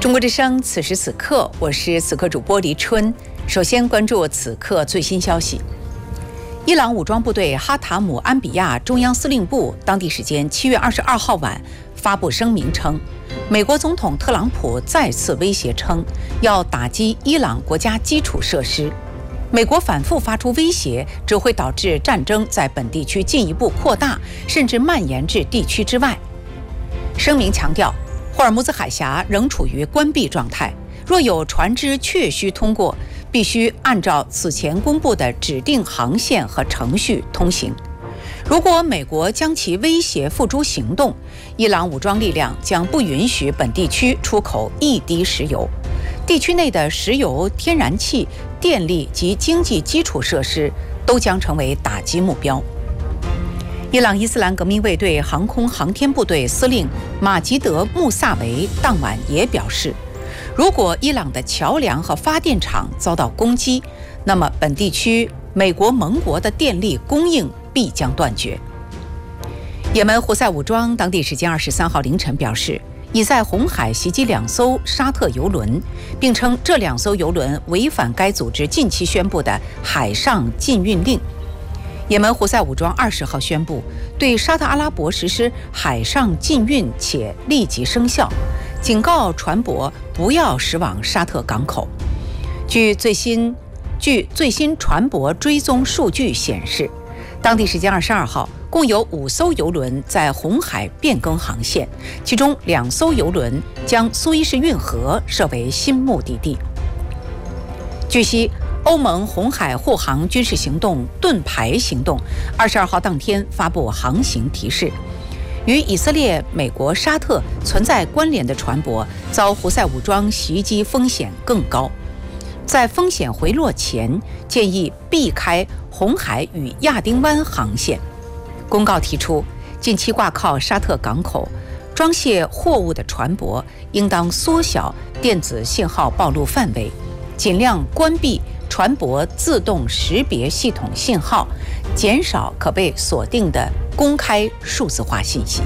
中国之声，此时此刻，我是此刻主播黎春。首先关注此刻最新消息。伊朗武装部队哈塔姆安比亚中央司令部当地时间7月22号晚发布声明称，美国总统特朗普再次威胁称要打击伊朗国家基础设施。美国反复发出威胁，只会导致战争在本地区进一步扩大，甚至蔓延至地区之外。声明强调，霍尔木兹海峡仍处于关闭状态，若有船只确需通过，必须按照此前公布的指定航线和程序通行。如果美国将其威胁付诸行动，伊朗武装力量将不允许本地区出口一滴石油，地区内的石油、天然气、电力及经济基础设施都将成为打击目标。伊朗伊斯兰革命卫队航空航天部队司令马吉德·穆萨维当晚也表示，如果伊朗的桥梁和发电厂遭到攻击，那么本地区美国盟国的电力供应必将断绝。也门胡塞武装当地时间23号凌晨表示，已在红海袭击2艘沙特油轮，并称这2艘油轮违反该组织近期宣布的海上禁运令。也门胡塞武装20号宣布对沙特阿拉伯实施海上禁运，且立即生效，警告船舶不要驶往沙特港口。据最新船舶追踪数据显示，当地时间22号，共有5艘油轮在红海变更航线，其中2艘油轮将苏伊士运河设为新目的地。据悉，欧盟红海护航军事行动盾牌行动22号当天发布航行提示，与以色列、美国、沙特存在关联的船舶遭胡塞武装袭击风险更高，在风险回落前建议避开红海与亚丁湾航线。公告提出，近期挂靠沙特港口装卸货物的船舶应当缩小电子信号暴露范围，尽量关闭船舶自动识别系统信号，减少可被锁定的公开数字化信息。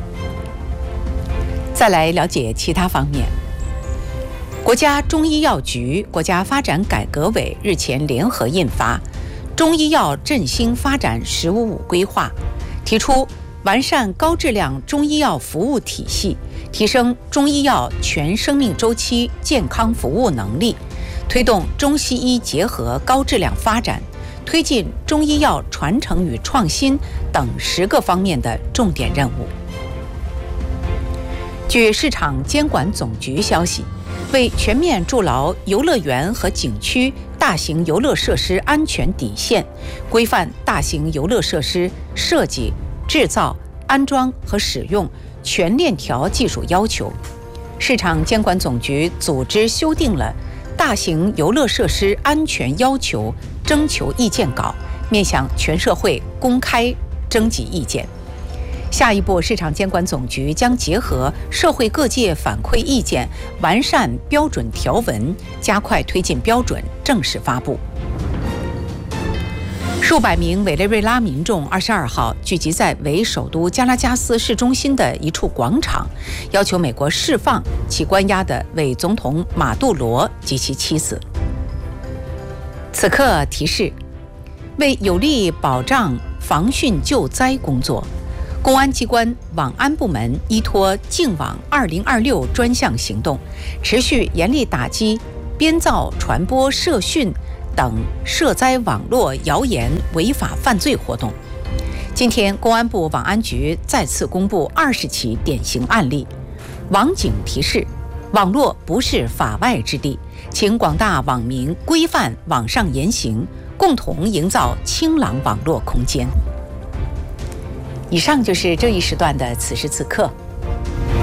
再来了解其他方面。国家中医药局、国家发展改革委日前联合印发《中医药振兴发展“十五五”规划》，提出完善高质量中医药服务体系，提升中医药全生命周期健康服务能力，推动中西医结合高质量发展，推进中医药传承与创新等10个方面的重点任务。据市场监管总局消息，为全面筑牢游乐园和景区大型游乐设施安全底线，规范大型游乐设施设计、制造、安装和使用全链条技术要求，市场监管总局组织修订了大型游乐设施安全要求征求意见稿，面向全社会公开征集意见。下一步，市场监管总局将结合社会各界反馈意见，完善标准条文，加快推进标准正式发布。数百名委内瑞拉民众22号聚集在为首都加拉加斯市中心的一处广场，要求美国释放其关押的伪总统马杜罗及其妻子。此刻提示，为有力保障防汛救灾工作，公安机关网安部门依托净网2026专项行动，持续严厉打击编造、传播涉汛等涉灾网络谣言违法犯罪活动。今天，公安部网安局再次公布20起典型案例。网警提示，网络不是法外之地，请广大网民规范网上言行，共同营造清朗网络空间。以上就是这一时段的此时此刻。